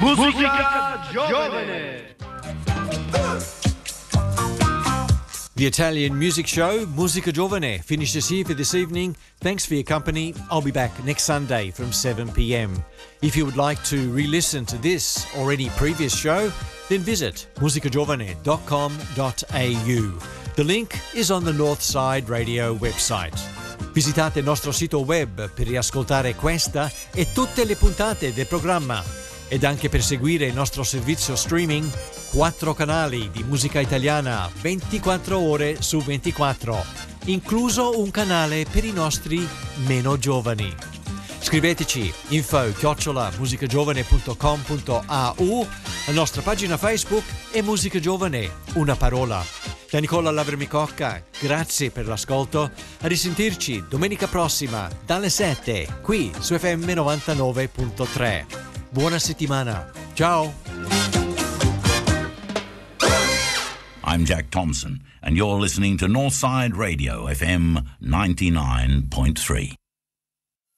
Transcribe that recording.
Musica Giovane. The Italian music show, Musica Giovane, finishes here for this evening. Thanks for your company. I'll be back next Sunday from 7 p.m. If you would like to re-listen to this or any previous show, then visit musicagiovane.com.au. The link is on the Northside Radio website. Visitate il nostro sito web per riascoltare questa e tutte le puntate del programma ed anche per seguire il nostro servizio streaming, 4 canali di musica italiana 24 ore su 24, incluso un canale per i nostri meno giovani. Scriveteci info@musicagiovane.com.au, la nostra pagina Facebook è Musica Giovane, una parola. Da Nicola Lavermicocca, grazie per l'ascolto. A risentirci domenica prossima dalle 7 qui su FM 99.3. Buona settimana. Ciao. I'm Jack Thompson, and you're listening to Northside Radio FM 99.3.